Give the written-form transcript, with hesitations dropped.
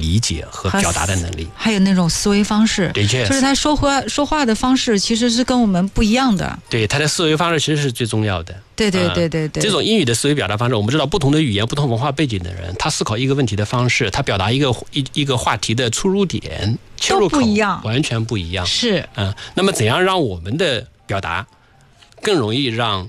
理解和表达的能力， 还有那种思维方式， 的确就是他说话的方式其实是跟我们不一样的。 对，他的思维方式其实是最重要的。 对， 这种英语的思维表达方式，我们知道不同的语言、不同文化背景的人，他思考一个问题的方式，他表达一个话题的出入点、切入口都不一样， 完全不一样。 是， 那么怎样让我们的表达更容易让